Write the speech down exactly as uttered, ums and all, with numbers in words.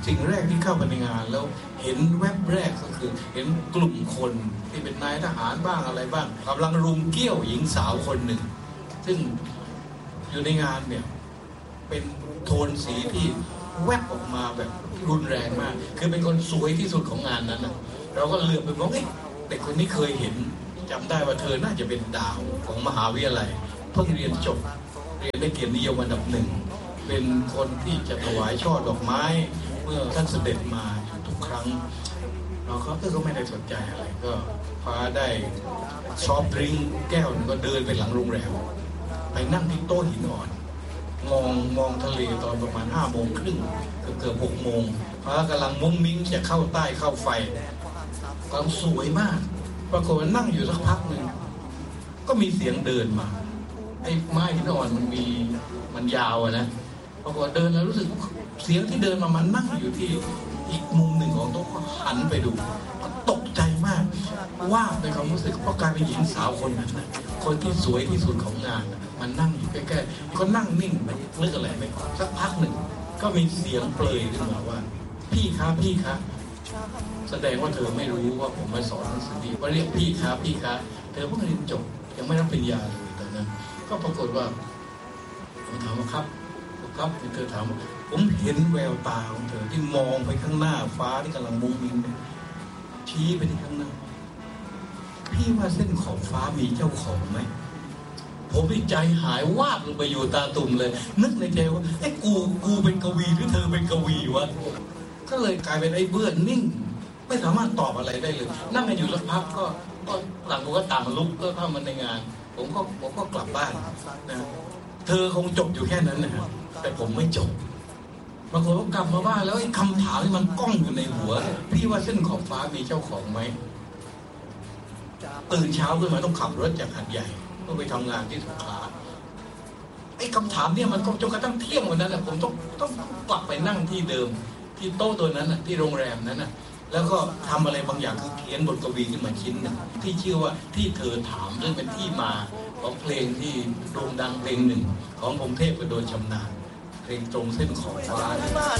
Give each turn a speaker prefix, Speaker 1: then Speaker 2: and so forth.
Speaker 1: สิ่งแรกที่เข้ามาในงานแล้วเห็นแวบแรกก็คือเห็นกลุ่มคนที่เป็นนายทหารบ้างอะไรบ้างกำลังรุมเกี้ยวหญิงสาวคนหนึ่งซึ่งอยู่ในงานเนี่ยเป็นโทนสีที่แวบออกมาแบบรุนแรงมากคือเป็นคนสวยที่สุดของงานนั้นนะเราก็เหลือบไปมองเอ๊ะเด็กคนนี้เคยเห็นจำได้ว่าเธอน่าจะเป็นดาวของมหาวิทยาลัยเพิ่งเรียนจบเรียนได้เกียรตินิยมอันดับหนึ่งเป็นคนที่จะถวายช่อดอกไม้เมื่อท่านเสด็จมาทุกครั้งเราก็ก็ไม่ได้สนใจอะไรก็พาได้ซอฟต์ดริงก์แก้วนึงก็เดินไปหลังโรงแรมไปนั่งที่โต๊ะหินอ่อนมองมองทะเลตอนประมาณห้าโมงครึ่งเกือบเกือบหกโมงพระกำลังมุ้งมิ้งจะเข้าใต้เข้าไฟกำลังสวยมากปรากฏว่านั่งอยู่สักพักหนึ่งก็มีเสียงเดินมาไอ้ไม้หินอ่อนมันมีมันยาวอะนะปรากฏเดินแล้วรู้สึกเสียงที่เดินมามันนั่งอยู่ที่อีกมุมหนึ่งของโต๊ะก็หันไปดูก็ตกใจมากว่าในความรู้สึกเพราะกลายเป็นหญิงสาวคนนั้นนะคนที่สวยที่สุดของงานมันนั่งอยู่ใกล้ๆก็นั่งนิ่งไม่นึกอะไรไม่ออกสักพักหนึ่งก็มีเสียงเปลยขึ้นมาว่าพี่ครับพี่ครับแสดงว่าเธอไม่รู้ว่าผมมาสอนหนังสือดีว่าเรียกพี่ครับพี่ครับเธอเพิ่งเรียนจบยังไม่รับปริญญาเลยตอนนั้นก็ปรากฏว่าผมถามว่าครับครับเธอถามว่าผมเห็นแววตาของเธอที่มองไปข้างหน้าฟ้าที่กำลังมุ้งมิ้งชี้ไปที่ข้างหน้าพี่ว่าเส้นขอบฟ้ามีเจ้าของไหมผมในใจหายวาบลงไปอยู่ตาตุ่มเลยนึกในใจว่าไอ้กูกูเป็นกวีหรือเธอเป็นกวีวะก็เลยกลายเป็นไอ้เบื่อนิ่งไม่สามารถตอบอะไรได้เลยนั่งกันอยู่สักพักก็ก็หลังก็ต่างลุกก็เข้ามาในงานผมก็ผมก็กลับบ้านนะเธอคงจบอยู่แค่นั้นนะครับแต่ผมไม่จบบางคนก็กลับมาบ้านแล้วไอ้คำถามที่มันก้องอยู่ในหัวพี่ว่าเส้นขอบฟ้ามีเจ้าของไหมตื่นเช้าขึ้นมาต้องขับรถจากหาดใหญ่ก็ไปทำงานที่สงขลาไอ้คำถามเนี่ยมันก็จนกระทั่งเที่ยงวันนั้นนะผมต้องต้องกลับไปนั่งที่เดิมที่โต๊ะตัวนั้นนะที่โรงแรมนั้นนะแล้วก็ทำอะไรบางอย่างคือเขียนบทกวีขึ้นมาชิ้นหนึ่งที่ชื่อว่าที่เธอถามซึ่งเป็นที่มาของเพลงที่โด่งดังเพลงหนึ่งของพงษ์เทพกระโดนชำนาญเพลงตรงเส้นขอบฟ้า